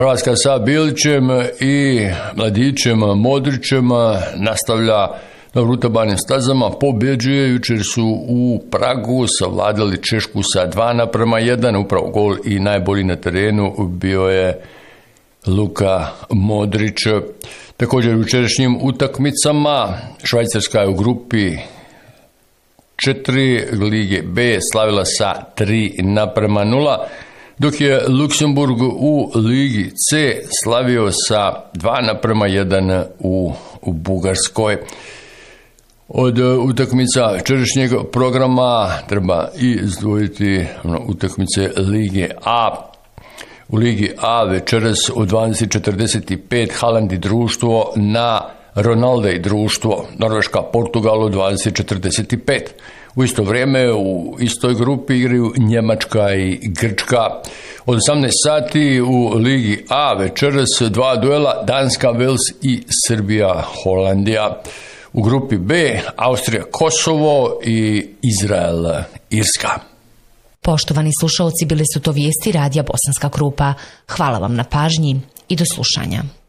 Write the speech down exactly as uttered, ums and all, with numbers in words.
Hrvatska sa Bilićem i mladićem Modrićem nastavlja na rutabanim stazama, pobjeđuje. Jučer su u Pragu savladali Češku sa dva naprema jedan, upravo gol i najbolji na terenu bio je Luka Modrić. Također u jučerašnjim utakmicama Švajcarska je u grupi četiri Lige B slavila sa tri naprema nula, dok je Luksemburg u Ligi C slavio sa dva naprema jedan u, u Bugarskoj. Od utakmica jučerašnjeg programa treba i izdvojiti utakmice Lige A. U Ligi A večeras u dvanaest četrdeset pet Haaland i društvo na Ronaldo i društvo. Norveška Portugal u dvanaest četrdeset pet. U isto vrijeme u istoj grupi igraju Njemačka i Grčka. Od osamnaest sati u Ligi A večeras dva duela Danska Vels i Srbija Holandija. U grupi B Austrija Kosovo i Izrael Irska. Poštovani slušalci, bili su to vijesti Radija Bosanska Krupa. Hvala vam na pažnji i do slušanja.